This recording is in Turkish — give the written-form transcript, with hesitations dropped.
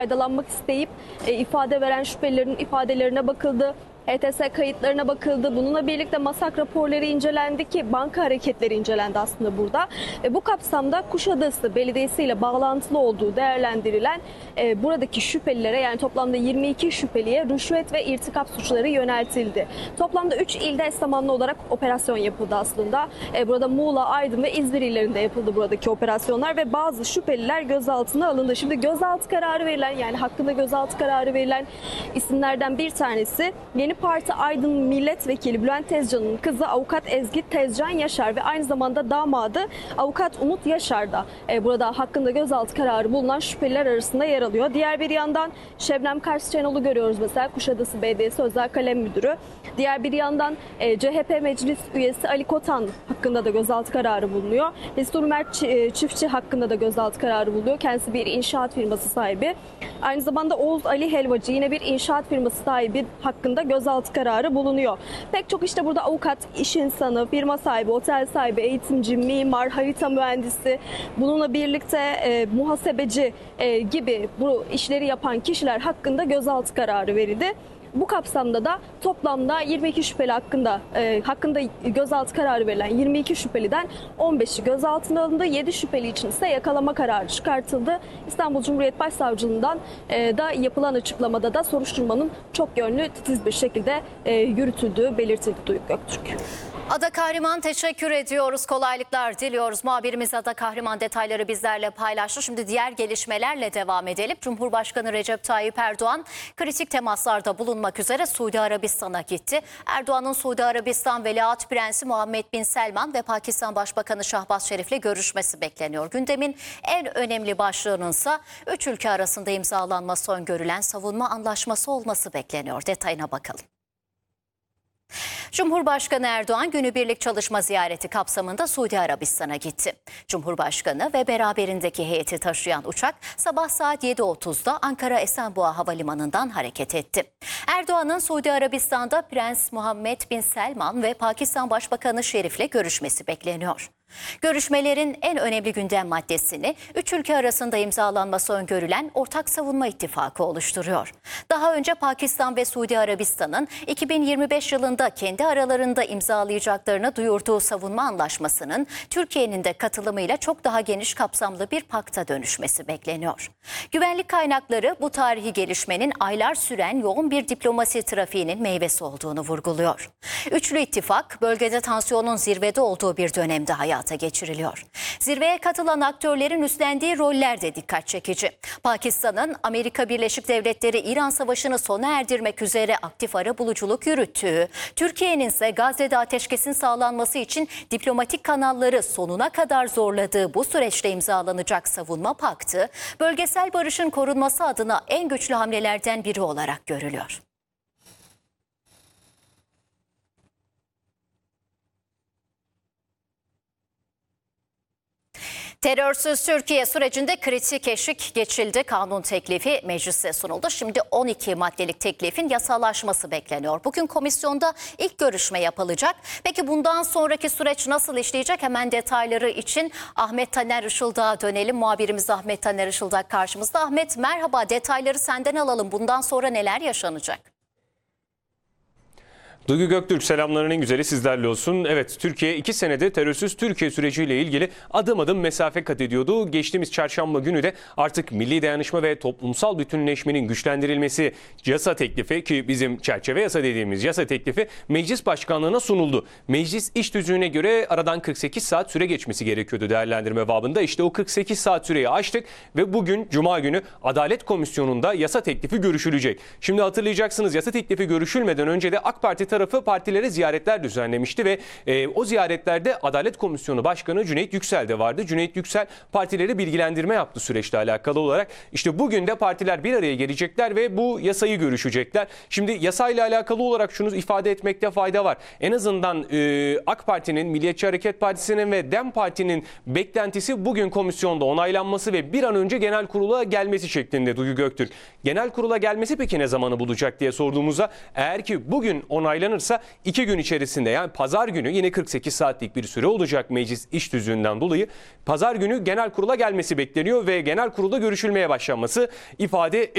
faydalanmak isteyip ifade veren şüphelilerin ifadelerine bakıldı. HTS kayıtlarına bakıldı. Bununla birlikte masak raporları incelendi ki banka hareketleri incelendi aslında burada. Bu kapsamda Kuşadası Belediyesi ile bağlantılı olduğu değerlendirilen buradaki şüphelilere, yani toplamda 22 şüpheliye rüşvet ve irtikap suçları yöneltildi. Toplamda 3 ilde eş zamanlı olarak operasyon yapıldı aslında. Burada Muğla, Aydın ve İzmir illerinde yapıldı buradaki operasyonlar ve bazı şüpheliler gözaltına alındı. Şimdi gözaltı kararı verilen, yani hakkında gözaltı kararı verilen isimlerden bir tanesi Yeni Parti Aydın Milletvekili Bülent Tezcan'ın kızı avukat Ezgi Tezcan Yaşar ve aynı zamanda damadı avukat Umut Yaşar da burada hakkında gözaltı kararı bulunan şüpheliler arasında yer alıyor. Diğer bir yandan Şebnem Karsçıoğlu görüyoruz mesela, Kuşadası Belediyesi Özel Kalem Müdürü. Diğer bir yandan CHP Meclis Üyesi Ali Kotan hakkında da gözaltı kararı bulunuyor. Destur Mert Çiftçi hakkında da gözaltı kararı bulunuyor. Kendisi bir inşaat firması sahibi. Aynı zamanda Oğuz Ali Helvacı, yine bir inşaat firması sahibi hakkında gözaltı kararı bulunuyor. Pek çok işte burada avukat, iş insanı, firma sahibi, otel sahibi, eğitimci, mimar, harita mühendisi, bununla birlikte muhasebeci gibi bu işleri yapan kişiler hakkında gözaltı kararı verildi. Bu kapsamda da toplamda 22 şüpheli hakkında gözaltı kararı verilen 22 şüpheliden 15'i gözaltına alındı. 7 şüpheli için ise yakalama kararı çıkartıldı. İstanbul Cumhuriyet Başsavcılığından da yapılan açıklamada da soruşturmanın çok yönlü, titiz bir şekilde yürütüldüğü belirtildi Duygu Göktürk. Ada Kahraman, teşekkür ediyoruz. Kolaylıklar diliyoruz. Muhabirimiz Ada Kahraman detayları bizlerle paylaştı. Şimdi diğer gelişmelerle devam edelim. Cumhurbaşkanı Recep Tayyip Erdoğan kritik temaslarda bulunmak üzere Suudi Arabistan'a gitti. Erdoğan'ın Suudi Arabistan Veliaht Prensi Muhammed Bin Selman ve Pakistan Başbakanı Şahbaz Şerif'le görüşmesi bekleniyor. Gündemin en önemli başlığının ise 3 ülke arasında imzalanması öngörülen savunma anlaşması olması bekleniyor. Detayına bakalım. Cumhurbaşkanı Erdoğan günübirlik çalışma ziyareti kapsamında Suudi Arabistan'a gitti. Cumhurbaşkanı ve beraberindeki heyeti taşıyan uçak sabah saat 7.30'da Ankara Esenboğa Havalimanı'ndan hareket etti. Erdoğan'ın Suudi Arabistan'da Prens Muhammed Bin Selman ve Pakistan Başbakanı Şerif'le görüşmesi bekleniyor. Görüşmelerin en önemli gündem maddesini 3 ülke arasında imzalanması öngörülen Ortak Savunma İttifakı oluşturuyor. Daha önce Pakistan ve Suudi Arabistan'ın 2025 yılında kendi aralarında imzalayacaklarını duyurduğu savunma anlaşmasının Türkiye'nin de katılımıyla çok daha geniş kapsamlı bir pakta dönüşmesi bekleniyor. Güvenlik kaynakları bu tarihi gelişmenin aylar süren yoğun bir diplomasi trafiğinin meyvesi olduğunu vurguluyor. Üçlü ittifak bölgede tansiyonun zirvede olduğu bir dönemde hayata geçiriliyor. Zirveye katılan aktörlerin üstlendiği roller de dikkat çekici. Pakistan'ın Amerika Birleşik Devletleri-İran Savaşı'nı sona erdirmek üzere aktif arabuluculuk yürüttüğü, Türkiye'nin ise Gazze'de ateşkesin sağlanması için diplomatik kanalları sonuna kadar zorladığı bu süreçte imzalanacak savunma paktı, bölgesel barışın korunması adına en güçlü hamlelerden biri olarak görülüyor. Terörsüz Türkiye sürecinde kritik eşik geçildi. Kanun teklifi meclise sunuldu. Şimdi 12 maddelik teklifin yasallaşması bekleniyor. Bugün komisyonda ilk görüşme yapılacak. Peki bundan sonraki süreç nasıl işleyecek? Hemen detayları için Ahmet Taner Işıldak'a dönelim. Muhabirimiz Ahmet Taner Işıldak karşımızda. Ahmet merhaba, detayları senden alalım. Bundan sonra neler yaşanacak? Duygu Göktürk, selamların en güzeli sizlerle olsun. Evet, Türkiye 2 senedir terörsüz Türkiye süreciyle ilgili adım adım mesafe kat ediyordu. Geçtiğimiz çarşamba günü de artık milli dayanışma ve toplumsal bütünleşmenin güçlendirilmesi yasa teklifi, ki bizim çerçeve yasa dediğimiz yasa teklifi meclis başkanlığına sunuldu. Meclis iş tüzüğüne göre aradan 48 saat süre geçmesi gerekiyordu değerlendirme babında. İşte o 48 saat süreyi aştık ve bugün Cuma günü Adalet Komisyonu'nda yasa teklifi görüşülecek. Şimdi hatırlayacaksınız, yasa teklifi görüşülmeden önce de AK Parti tarafı partilere ziyaretler düzenlemişti ve o ziyaretlerde Adalet Komisyonu Başkanı Cüneyt Yüksel de vardı. Cüneyt Yüksel partilere bilgilendirme yaptı süreçle alakalı olarak. İşte bugün de partiler bir araya gelecekler ve bu yasayı görüşecekler. Şimdi yasayla alakalı olarak şunu ifade etmekte fayda var. En azından AK Parti'nin, Milliyetçi Hareket Partisi'nin ve DEM Parti'nin beklentisi bugün komisyonda onaylanması ve bir an önce genel kurula gelmesi şeklinde Duygu Göktürk. Genel kurula gelmesi peki ne zamanı bulacak diye sorduğumuzda, eğer ki bugün onaylanırsa 2 gün içerisinde, yani pazar günü, yine 48 saatlik bir süre olacak meclis iş tüzüğünden dolayı, pazar günü genel kurula gelmesi bekleniyor ve genel kurulda görüşülmeye başlanması ifade